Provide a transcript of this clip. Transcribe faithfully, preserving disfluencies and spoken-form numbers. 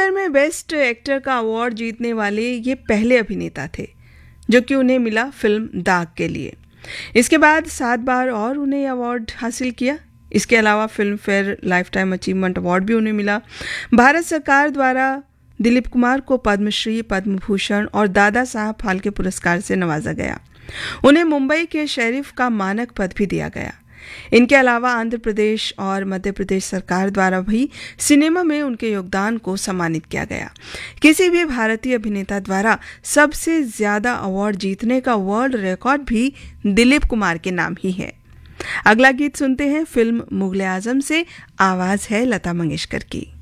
Fair में best actor का award जीतने वाले ये पहले अभिनेता थे, जो कि उन्हें मिला फिल्म दाग के लिए। इसके बाद सात बार और उन्हें अवार्ड हासिल किया। इसके अलावा film fair life time achievement award भी उन्हें मिला। भारत सरकार द्वारा दिलीप कुमार को पद्मश्री, पद्म भूषण और दादा साहब फाल्के पुरस्कार से नवाजा गया। उन्हें मुंबई के शेरिफ का मानक पद भी दिया गया। इनके अलावा आंध्र प्रदेश और मध्य प्रदेश सरकार द्वारा भी सिनेमा में उनके योगदान को सम्मानित किया गया। किसी भी भारतीय अभिनेता द्वारा सबसे ज्यादा अवार्ड जीतने का वर्ल्ड रिकॉर्ड भी दिलीप कुमार के नाम ही है। अगला गीत सुनते हैं फिल्म मुगले आजम से, आवाज है लता मंगेशकर की।